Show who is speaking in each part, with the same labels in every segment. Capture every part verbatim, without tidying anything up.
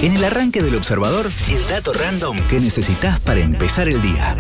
Speaker 1: En el arranque del observador, el dato random que necesitas para empezar el día.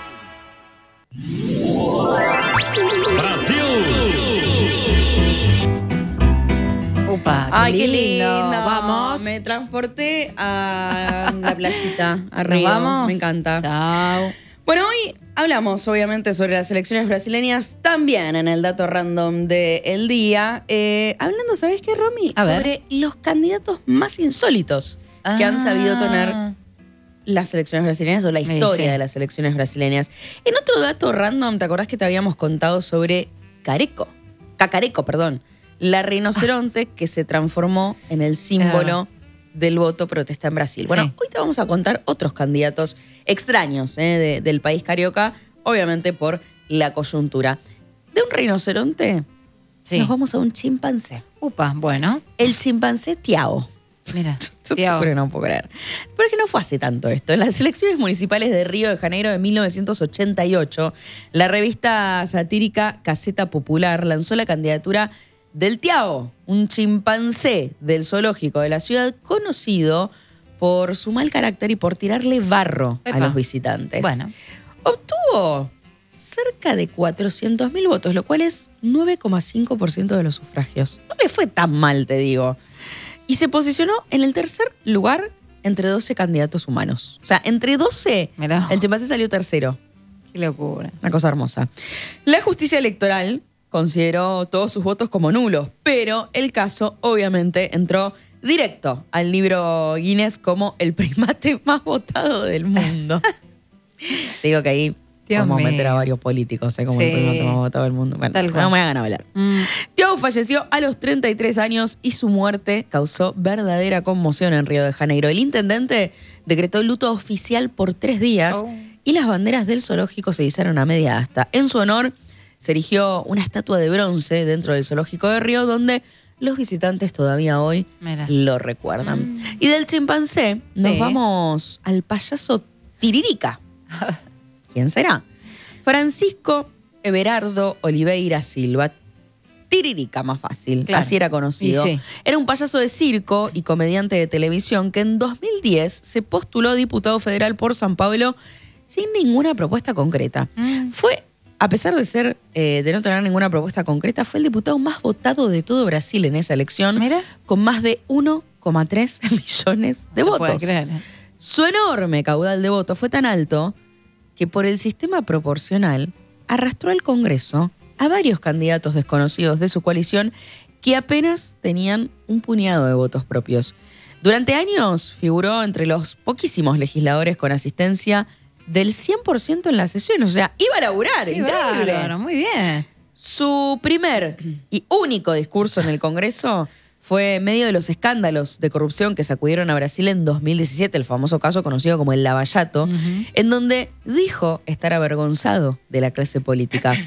Speaker 2: Upa, qué
Speaker 3: Ay, qué
Speaker 2: lindo.
Speaker 3: lindo.
Speaker 2: Vamos.
Speaker 3: Me transporté a la playita, a Río.
Speaker 2: ¿Nos vamos?
Speaker 3: Me encanta.
Speaker 2: Chao.
Speaker 3: Bueno, hoy hablamos obviamente sobre las selecciones brasileñas, también en el dato random del día. Eh, hablando, ¿sabés qué, Romy?
Speaker 2: A ver.
Speaker 3: Sobre los candidatos más insólitos que han sabido tener las selecciones brasileñas o la historia
Speaker 2: Sí, sí.
Speaker 3: de las selecciones brasileñas. En otro dato random, ¿te acordás que te habíamos contado sobre Careco? Cacareco, perdón. La rinoceronte que se transformó en el símbolo del voto protesta en Brasil. Bueno,
Speaker 2: Sí.
Speaker 3: hoy te vamos a contar otros candidatos extraños eh, de- del país carioca, obviamente por la coyuntura. De un rinoceronte
Speaker 2: Sí.
Speaker 3: nos vamos a un chimpancé.
Speaker 2: Upa, bueno.
Speaker 3: El chimpancé Tiao.
Speaker 2: Mira.
Speaker 3: Yo te
Speaker 2: Tiago.
Speaker 3: juro que no puedo creer. Pero es que no fue hace tanto esto. En las elecciones municipales de Río de Janeiro de mil novecientos ochenta y ocho, la revista satírica Gaceta Popular lanzó la candidatura del Tiao, un chimpancé del zoológico de la ciudad conocido por su mal carácter y por tirarle barro
Speaker 2: Epa.
Speaker 3: a los visitantes.
Speaker 2: Bueno.
Speaker 3: Obtuvo cerca de cuatrocientos mil votos, lo cual es nueve coma cinco por ciento de los sufragios. No le fue tan mal, te digo. Y se posicionó en el tercer lugar entre doce candidatos humanos. O sea, entre doce,
Speaker 2: Mirá.
Speaker 3: el chimpancé salió tercero.
Speaker 2: Qué locura.
Speaker 3: Una cosa hermosa. La justicia electoral consideró todos sus votos como nulos, pero el caso obviamente entró directo al libro Guinness como el primate más votado del mundo. Te digo que ahí
Speaker 2: Dios
Speaker 3: vamos a
Speaker 2: mío.
Speaker 3: meter a varios políticos, ¿eh? Como
Speaker 2: Sí.
Speaker 3: el primate más votado del mundo. Bueno,
Speaker 2: Tal cual.
Speaker 3: no me hagan hablar.
Speaker 2: Mm.
Speaker 3: Tiago falleció a los treinta y tres años y su muerte causó verdadera conmoción en Río de Janeiro. El intendente decretó luto oficial por tres días
Speaker 2: Oh.
Speaker 3: y las banderas del zoológico se izaron a media asta. En su honor se erigió una estatua de bronce dentro del zoológico de Río donde los visitantes todavía hoy
Speaker 2: Mira.
Speaker 3: lo recuerdan. Y del chimpancé nos
Speaker 2: Sí.
Speaker 3: vamos al payaso Tiririca. ¿Quién será? Francisco Everardo Oliveira Silva. Tiririca, más fácil.
Speaker 2: Claro.
Speaker 3: Así era conocido.
Speaker 2: Y sí.
Speaker 3: Era un payaso de circo y comediante de televisión que en dos mil diez se postuló a diputado federal por San Pablo sin ninguna propuesta concreta.
Speaker 2: Mm.
Speaker 3: Fue, a pesar de ser, eh, de no tener ninguna propuesta concreta, fue el diputado más votado de todo Brasil en esa elección,
Speaker 2: Mira.
Speaker 3: con más de uno coma tres millones de
Speaker 2: No
Speaker 3: votos.
Speaker 2: puedo creer.
Speaker 3: Su enorme caudal de votos fue tan alto que por el sistema proporcional arrastró al Congreso a varios candidatos desconocidos de su coalición que apenas tenían un puñado de votos propios. Durante años figuró entre los poquísimos legisladores con asistencia del cien por ciento en las sesiones. O sea, iba a laburar.
Speaker 2: Qué
Speaker 3: Increíble.
Speaker 2: bárbaro, muy bien.
Speaker 3: Su primer y único discurso en el Congreso fue en medio de los escándalos de corrupción que sacudieron a Brasil en dos mil diecisiete, el famoso caso conocido como el Lava Jato,
Speaker 2: Ujú.
Speaker 3: en donde dijo estar avergonzado de la clase política.